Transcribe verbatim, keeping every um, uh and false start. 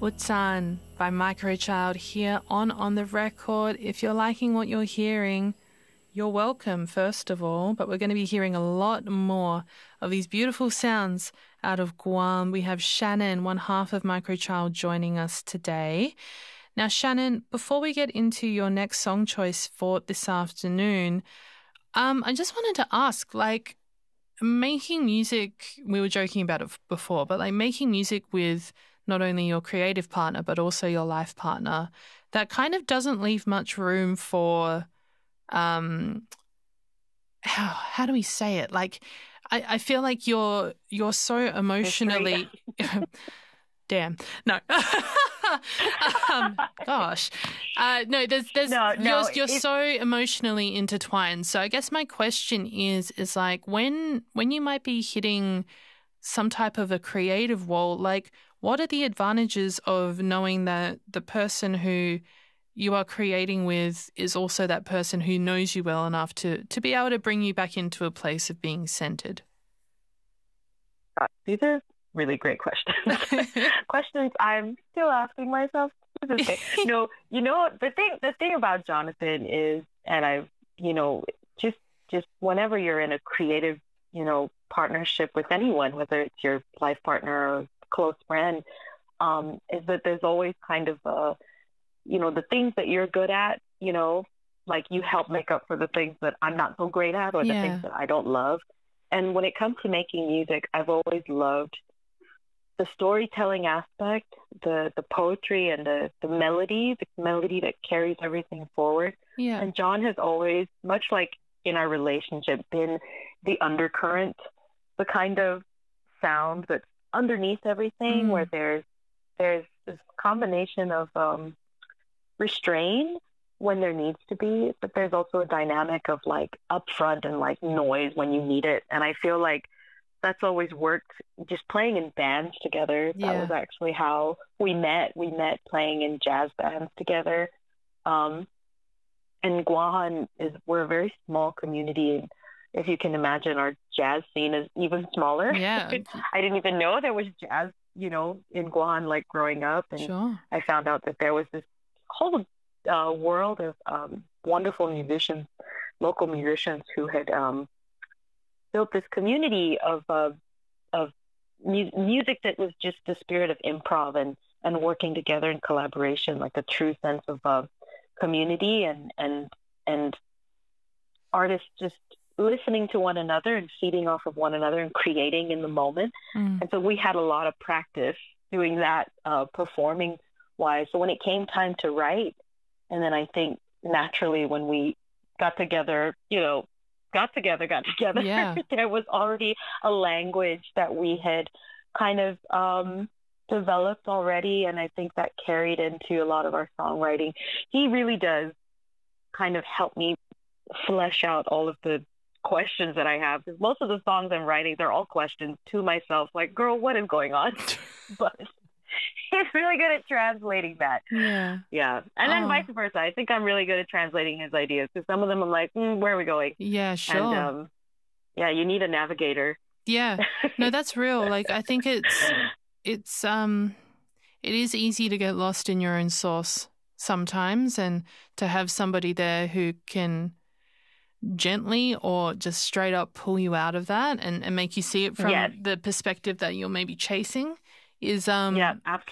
Utsan by Microchild here on On The Record. If you're liking what you're hearing, you're welcome, first of all, but we're going to be hearing a lot more of these beautiful sounds out of Guam. We have Shannon, one half of Microchild, joining us today. Now, Shannon, before we get into your next song choice for this afternoon, um, I just wanted to ask, like, making music, we were joking about it before, but like making music with not only your creative partner, but also your life partner, that kind of doesn't leave much room for, um, how, how do we say it? Like, I, I feel like you're, you're so emotionally, damn, no, um, gosh, uh, no, there's, there's, no, no, you're, you're so emotionally intertwined. So I guess my question is, is like when, when you might be hitting some type of a creative wall, like what are the advantages of knowing that the person who you are creating with is also that person who knows you well enough to, to be able to bring you back into a place of being centered? Uh, these are really great questions. Questions I'm still asking myself to this day. No, you know, the thing, the thing about Jonathan is, and I've, you know, just, just whenever you're in a creative, you know, partnership with anyone, whether it's your life partner or close friend, um, is that there's always kind of, uh, you know, the things that you're good at, you know, like you help make up for the things that I'm not so great at or yeah. the things that I don't love. And when it comes to making music, I've always loved the storytelling aspect, the, the poetry and the, the melody, the melody that carries everything forward. Yeah. And John has always, much like in our relationship, been the undercurrent, the kind of sound that's underneath everything, mm. where there's there's this combination of um, restraint when there needs to be, but there's also a dynamic of like upfront and like noise when you need it. And I feel like that's always worked just playing in bands together. Yeah. That was actually how we met. We met playing in jazz bands together. Um, and Guahan is, we're a very small community. And if you can imagine, our jazz scene is even smaller. Yeah. I didn't even know there was jazz, you know, in Guahan, like growing up. And sure. I found out that there was this whole uh, world of um, wonderful musicians, local musicians who had um, built this community of uh, of mu- music that was just the spirit of improv and, and working together in collaboration, like a true sense of uh, community and, and, and artists just listening to one another and feeding off of one another and creating in the moment. Mm. And so we had a lot of practice doing that, uh, performing wise. So when it came time to write, and then I think naturally when we got together, you know, got together, got together, yeah. there was already a language that we had kind of um, developed already. And I think that carried into a lot of our songwriting. He really does kind of help me flesh out all of the questions that I have. Because most of the songs I'm writing, they're all questions to myself, like, girl, what is going on? But he's really good at translating that. Yeah. Yeah. And then oh. vice versa. I think I'm really good at translating his ideas because some of them I'm like, mm, where are we going? Yeah, sure. And um, yeah, you need a navigator. Yeah. No, that's real. Like, I think it's, it's, um, it is easy to get lost in your own sauce sometimes, and to have somebody there who can gently or just straight up pull you out of that and, and make you see it from yes. the perspective that you're maybe chasing is um yeah,